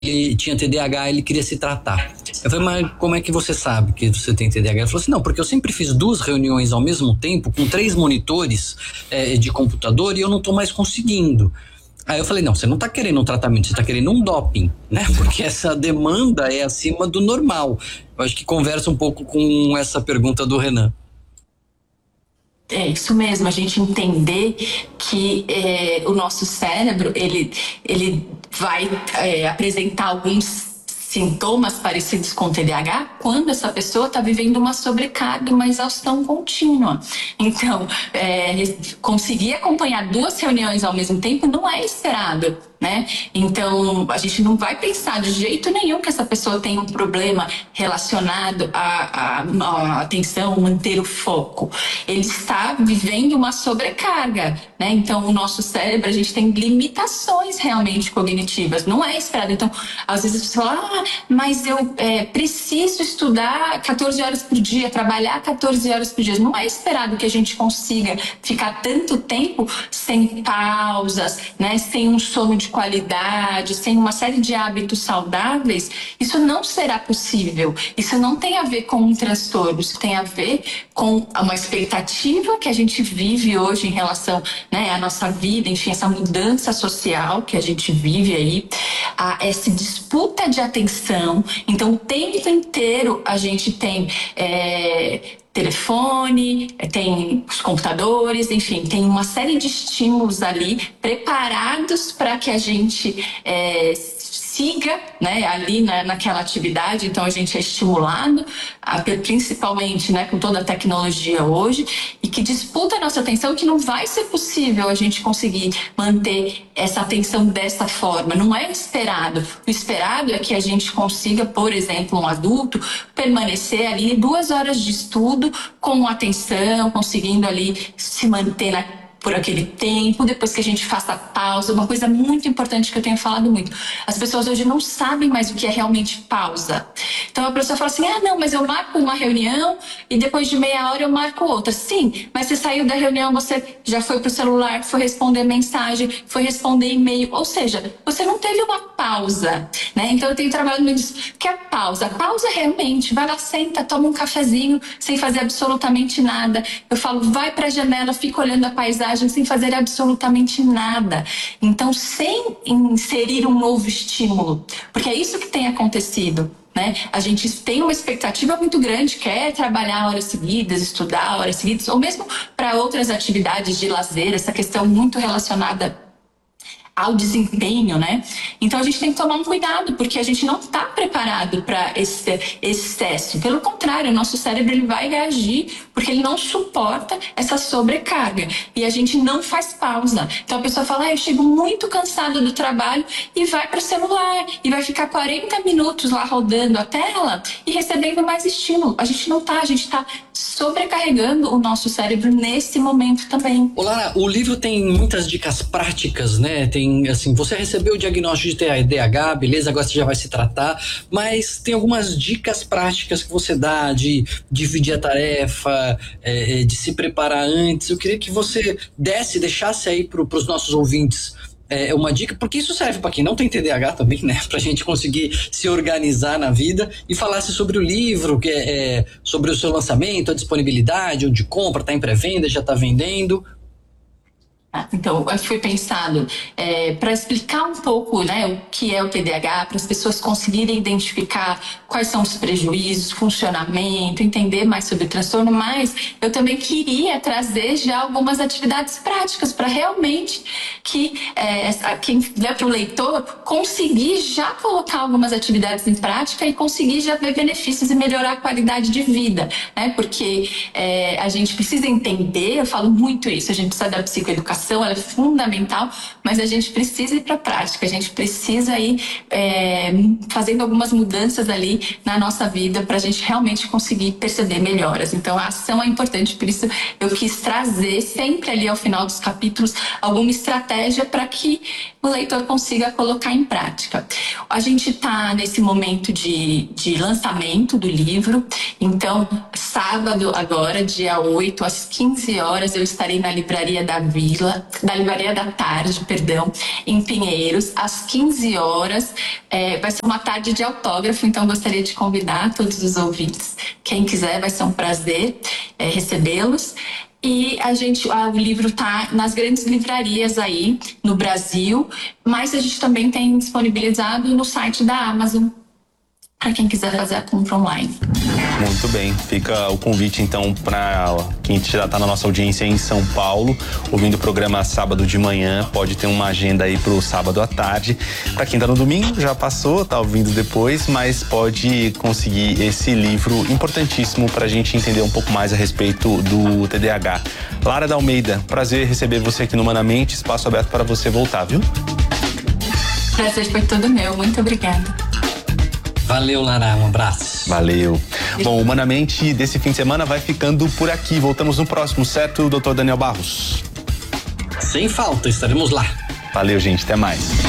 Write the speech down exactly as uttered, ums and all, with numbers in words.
ele tinha T D A H, ele queria se tratar. Eu falei, mas como é que você sabe que você tem T D A H? Ele falou assim, não, porque eu sempre fiz duas reuniões ao mesmo tempo, com três monitores é, de computador, e eu não tô mais conseguindo. Aí eu falei, não, você não tá querendo um tratamento, você tá querendo um doping, né? Porque essa demanda é acima do normal. Eu acho que conversa um pouco com essa pergunta do Renan. É isso mesmo, a gente entender que é, o nosso cérebro, ele, ele vai é, apresentar alguns sintomas parecidos com T D A H quando essa pessoa está vivendo uma sobrecarga, uma exaustão contínua. Então, é, conseguir acompanhar duas reuniões ao mesmo tempo não é esperado, né? Então, a gente não vai pensar de jeito nenhum que essa pessoa tem um problema relacionado à, à, à atenção, manter o foco. Ele está vivendo uma sobrecarga, né? Então, o nosso cérebro, a gente tem limitações realmente cognitivas, não é esperado. Então, às vezes você fala, ah, mas eu é, preciso estudar quatorze horas por dia, trabalhar quatorze horas por dia. Não é esperado que a gente consiga ficar tanto tempo sem pausas, né? Sem um sono de qualidade, sem uma série de hábitos saudáveis. Isso não será possível. Isso não tem a ver com um transtorno, isso tem a ver com uma expectativa que a gente vive hoje em relação, né, à nossa vida, enfim, essa mudança social que a gente vive aí, a essa disputa de atenção. Então, o tempo inteiro a gente tem é, telefone, tem os computadores, enfim, tem uma série de estímulos ali preparados para que a gente é, siga, né, ali na, naquela atividade. Então a gente é estimulado, a, principalmente, né, com toda a tecnologia hoje, e que disputa a nossa atenção, que não vai ser possível a gente conseguir manter essa atenção dessa forma. Não é esperado. O esperado é que a gente consiga, por exemplo, um adulto permanecer ali duas horas de estudo com atenção, conseguindo ali se manter na por aquele tempo, depois que a gente faça a pausa. Uma coisa muito importante que eu tenho falado muito, as pessoas hoje não sabem mais o que é realmente pausa. Então a pessoa fala assim, ah não, mas eu marco uma reunião e depois de meia hora eu marco outra. Sim, mas você saiu da reunião, você já foi pro celular, foi responder mensagem, foi responder e-mail, ou seja, você não teve uma pausa, né? Então eu tenho trabalhado muito isso, que é a pausa. A pausa realmente, vai lá, senta, toma um cafezinho sem fazer absolutamente nada. Eu falo, vai pra janela, fica olhando a paisagem sem fazer absolutamente nada. Então, sem inserir um novo estímulo, porque é isso que tem acontecido, né? A gente tem uma expectativa muito grande, quer trabalhar horas seguidas, estudar horas seguidas, ou mesmo para outras atividades de lazer, essa questão muito relacionada ao desempenho, né? Então a gente tem que tomar um cuidado, porque a gente não está preparado para esse excesso. Pelo contrário, o nosso cérebro ele vai reagir porque ele não suporta essa sobrecarga e a gente não faz pausa. Então a pessoa fala, ah, eu chego muito cansado do trabalho e vai para o celular e vai ficar quarenta minutos lá rodando a tela e recebendo mais estímulo. A gente não tá, a gente está sobrecarregando o nosso cérebro nesse momento também. Ô Lara, o livro tem muitas dicas práticas, né? Tem, assim, você recebeu o diagnóstico de T D A H, beleza, agora você já vai se tratar, mas tem algumas dicas práticas que você dá de dividir a tarefa, é, de se preparar antes. Eu queria que você desse, deixasse aí para os nossos ouvintes é, uma dica, porque isso serve para quem não tem T D A H também, né? Pra gente conseguir se organizar na vida, e falasse sobre o livro, que é, é sobre o seu lançamento, a disponibilidade, onde compra, tá em pré-venda, já tá vendendo. Então, foi pensado é, para explicar um pouco, né, o que é o T D A H, para as pessoas conseguirem identificar quais são os prejuízos, funcionamento, entender mais sobre o transtorno, mas eu também queria trazer já algumas atividades práticas para realmente que é, quem der para o leitor conseguir já colocar algumas atividades em prática e conseguir já ver benefícios e melhorar a qualidade de vida, né? Porque é, a gente precisa entender, eu falo muito isso, a gente precisa da psicoeducação, ela é fundamental, mas a gente precisa ir para a prática, a gente precisa ir é, fazendo algumas mudanças ali na nossa vida para a gente realmente conseguir perceber melhoras. Então a ação é importante, por isso eu quis trazer sempre ali ao final dos capítulos alguma estratégia para que o leitor consiga colocar em prática. A gente está nesse momento de, de lançamento do livro, então sábado agora, dia oito, às quinze horas, eu estarei na Livraria da Vila, da Livraria da Tarde, perdão, em Pinheiros, às quinze horas. É, vai ser uma tarde de autógrafo, então gostaria de convidar todos os ouvintes. Quem quiser, vai ser um prazer é, recebê-los. E a gente, o livro está nas grandes livrarias aí no Brasil, mas a gente também tem disponibilizado no site da Amazon, para quem quiser fazer a compra online. Muito bem, fica o convite então para quem já está na nossa audiência em São Paulo, ouvindo o programa sábado de manhã, pode ter uma agenda aí pro sábado à tarde. Para quem está no domingo, já passou, tá ouvindo depois, mas pode conseguir esse livro importantíssimo para a gente entender um pouco mais a respeito do T D A H. Lara da Almeida, prazer receber você aqui no Humanamente, espaço aberto para você voltar, viu? Prazer foi todo meu, muito obrigada. Valeu, Lara, um abraço. Valeu. Bom, o Humanamente desse fim de semana vai ficando por aqui. Voltamos no próximo, certo, doutor Daniel Barros? Sem falta, estaremos lá. Valeu, gente, até mais.